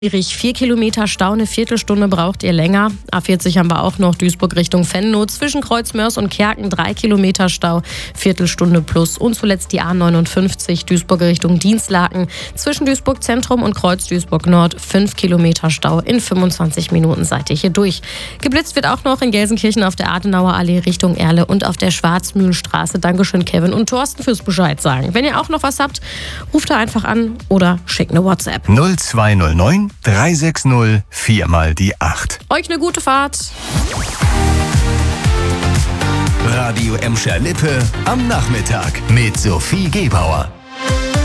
Schwierig. 4 Kilometer Stau, eine Viertelstunde braucht ihr länger. A40 haben wir auch noch, Duisburg Richtung Venlo. Zwischen Kreuzmörs und Kerken 3 Kilometer Stau, Viertelstunde plus. Und zuletzt die A59, Duisburg Richtung Dienstlaken. Zwischen Duisburg Zentrum und Kreuz Duisburg Nord 5 Kilometer Stau. In 25 Minuten seid ihr hier durch. Geblitzt wird auch noch in Gelsenkirchen auf der Adenauer Allee Richtung Erle und auf der Schwarzmühlenstraße. Dankeschön Kevin und Thorsten fürs Bescheid sagen. Wenn ihr auch noch was habt, ruft da einfach an oder schickt eine WhatsApp. 0209 360 4 mal die 8. Euch eine gute Fahrt. Radio Emscher Lippe am Nachmittag mit Sophie Gebauer.